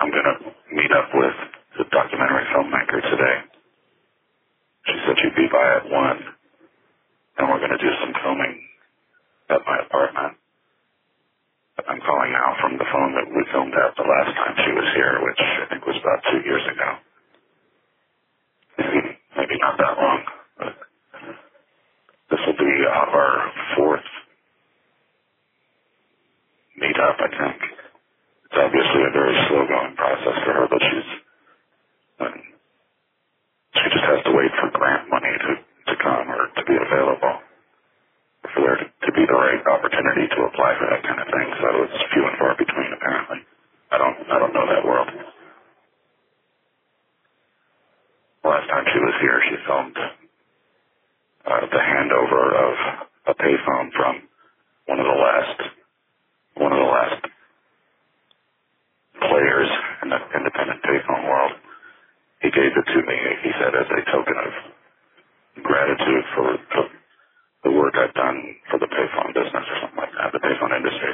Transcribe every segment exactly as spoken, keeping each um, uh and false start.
I'm going to meet up with the documentary filmmaker today. She said she'd be by at one, and we're going to do some filming at my apartment. I'm calling now from the phone that we filmed at the last time she was here, which I think was about two years ago. Maybe, maybe not that long, but this will be our fourth meetup, I think. It's obviously a very slow-going process for her, but she's, um, she just has to wait for grant money to, to come or to be available for there to, to be the right opportunity to apply for that kind of thing. So it's few and far between, apparently. I don't, I don't know that world. Last time she was here, she filmed uh, the handover of a payphone from one of the last, one of the last players in the independent payphone world. He gave it to me, he said, as a token of gratitude for the, the work I've done for the payphone business or something like that, the payphone industry.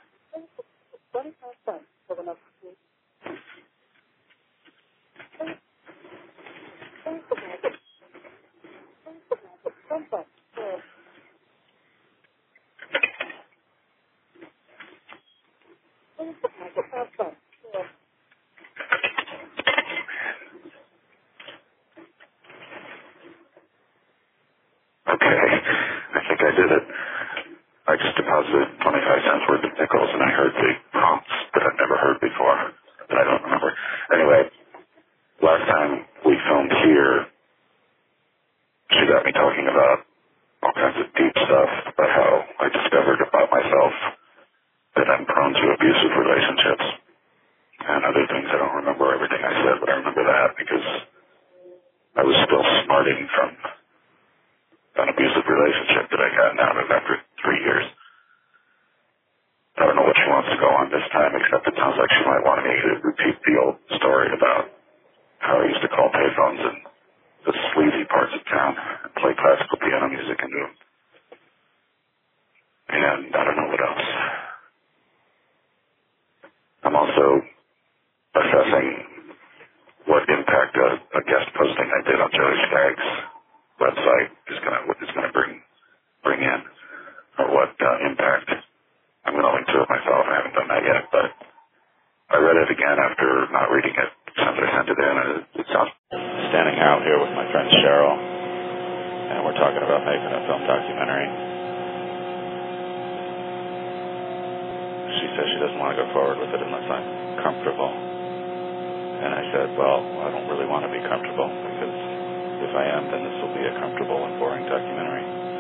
Okay, I think I did it. I just deposited twenty-five cents worth of nickels, and I heard the prompts that I've never heard before, that I don't remember. Anyway, last time we filmed here, she got me talking about all kinds of deep stuff, about how I discovered about myself that I'm prone to abusive relationships and other things. I don't remember everything I said, but I remember that because I was still smarting from an abusive relationship that I got out of after three years. I don't know what she wants to go on this time, except it sounds like she might want me to repeat the old story about how I used to call payphones in the sleazy parts of town and play classical piano music into them. And I don't know what else. I'm also assessing what impact a, a guest posting I did on Joey Skaggs' website is going to what it's going to bring bring in, or what uh, impact. I'm going to link to it myself. I haven't done that yet, but I read it again after not reading it since I sent it in. It, it sounds. Standing out here with my friend Cheryl, and we're talking about making a film documentary. She says she doesn't want to go forward with it unless I'm comfortable. And I said, well, I don't really want to be comfortable, because if I am, then this will be a comfortable and boring documentary.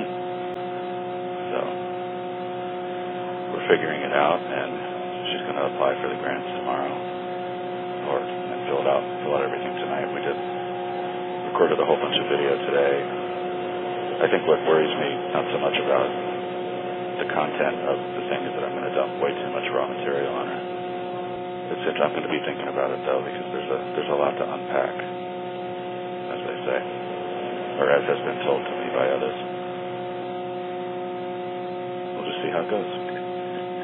So we're figuring it out, and she's going to apply for the grants tomorrow, or and fill it out, fill out everything tonight. We did recorded a whole bunch of video today. I think what worries me not so much about the content of the thing is that I'm going to dump way too much raw material on her. It's I'm going to be thinking about it though, because there's a there's a lot to unpack, as they say, or as has been told to me by others. We'll just see how it goes.